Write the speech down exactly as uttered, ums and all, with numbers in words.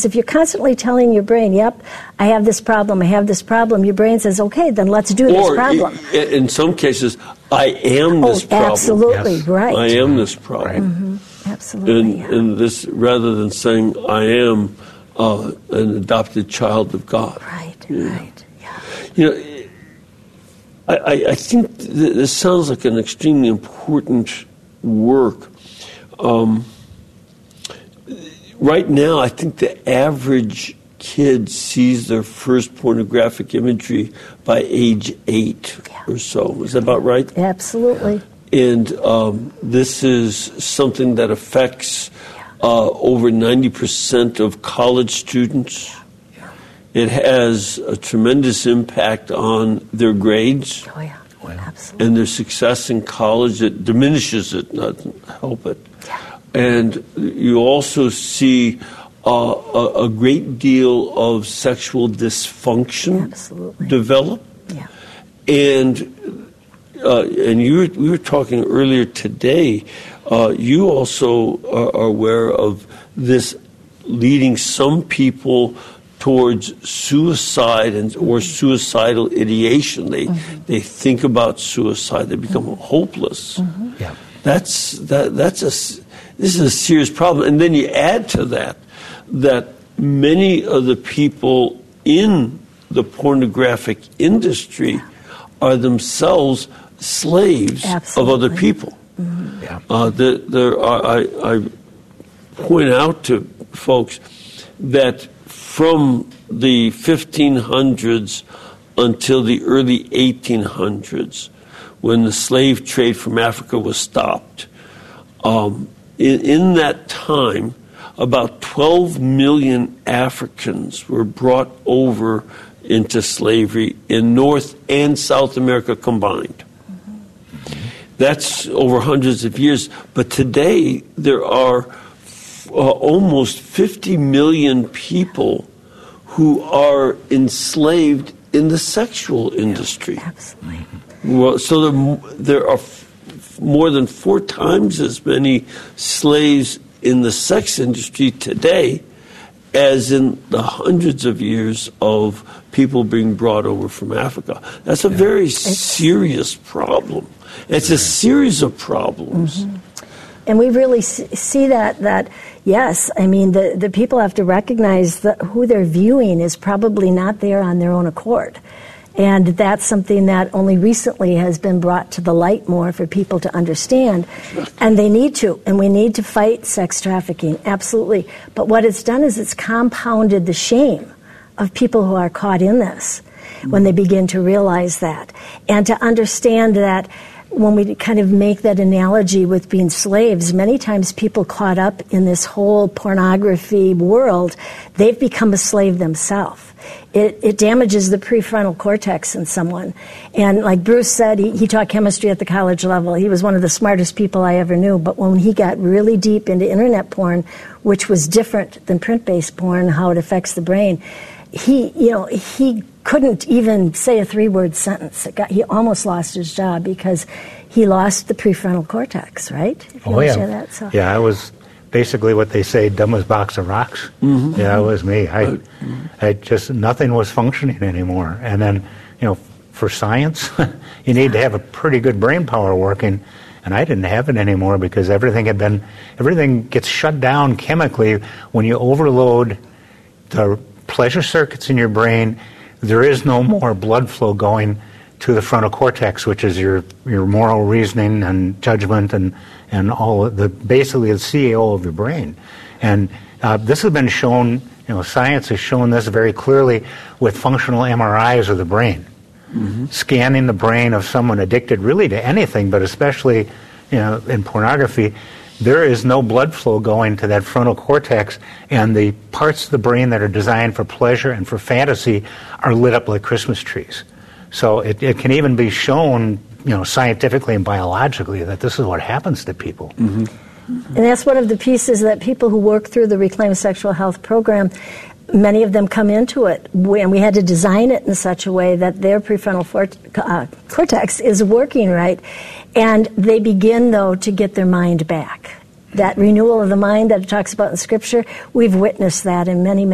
If you're constantly telling your brain, yep, I have this problem, I have this problem, your brain says, okay, then let's do this or problem. I- in some cases, I am this oh, problem. Absolutely, Yes. right. I am this problem. Right. Mm-hmm. Absolutely. And, yeah. and this, rather than saying I am uh, an adopted child of God. Right, Yeah. right, yeah. You know, I, I, I think th- this sounds like an extremely important work. Um, right now, I think the average kid sees their first pornographic imagery by age eight Yeah. or so. Is that about right? Absolutely. And um, this is something that affects uh, over ninety percent of college students. It has a tremendous impact on their grades Oh, yeah. Absolutely. and their success in college. It diminishes it, not help it. And you also see uh, a, a great deal of sexual dysfunction Absolutely. develop. Yeah. And uh, and you were, we were talking earlier today. Uh, you also are, are aware of this leading some people towards suicide and or suicidal ideation. They Mm-hmm. they think about suicide. They become Mm-hmm. hopeless. Mm-hmm. Yeah. That's that that's a s- this is a serious problem. And then you add to that that many of the people in the pornographic industry are themselves slaves Absolutely. of other people. Yeah. Uh, the, there are, I, I point out to folks that from the fifteen hundreds until the early eighteen hundreds, when the slave trade from Africa was stopped, um, in, in that time, about twelve million Africans were brought over into slavery in North and South America combined. That's over hundreds of years. But today, there are uh, almost fifty million people who are enslaved in the sexual industry. Absolutely. Well, so there, there are f- more than four times as many slaves in the sex industry today as in the hundreds of years of people being brought over from Africa. That's a very serious problem. It's a series of problems. Mm-hmm. And we really s- see that, that, yes, I mean, the, the people have to recognize that who they're viewing is probably not there on their own accord. And that's something that only recently has been brought to the light more for people to understand. And they need to. And we need to fight sex trafficking, absolutely. But what it's done is it's compounded the shame of people who are caught in this when they begin to realize that. And to understand that when we kind of make that analogy with being slaves, many times people caught up in this whole pornography world, they've become a slave themselves. It, it damages the prefrontal cortex in someone. And like Bruce said, he, he taught chemistry at the college level. He was one of the smartest people I ever knew. But when he got really deep into internet porn, which was different than print-based porn, how it affects the brain, he, you know, he couldn't even say a three-word sentence. It got, he almost lost his job because he lost the prefrontal cortex, right? If you Oh, yeah. understand that. So, Yeah, I was basically what they say, dumb as a box of rocks. Mm-hmm. Yeah, it was me. I, I just, nothing was functioning anymore. And then, you know, for science, you need to have a pretty good brain power working. And I didn't have it anymore because everything had been, everything gets shut down chemically when you overload the pleasure circuits in your brain. There is no more blood flow going to the frontal cortex, which is your, your moral reasoning and judgment and, and all of the, basically the C E O of your brain. And uh, this has been shown, you know, science has shown this very clearly with functional M R Is of the brain. Mm-hmm. Scanning the brain of someone addicted really to anything, but especially, you know, in pornography, there is no blood flow going to that frontal cortex, and the parts of the brain that are designed for pleasure and for fantasy are lit up like Christmas trees. So it, it can even be shown, you know, scientifically and biologically that this is what happens to people. Mm-hmm. and that's one of the pieces that people who work through the Reclaim Sexual Health program, many of them come into it, and we had to design it in such a way that their prefrontal fort, uh, cortex is working right, and they begin, though, to get their mind back. That renewal of the mind that it talks about in Scripture, we've witnessed that in many, many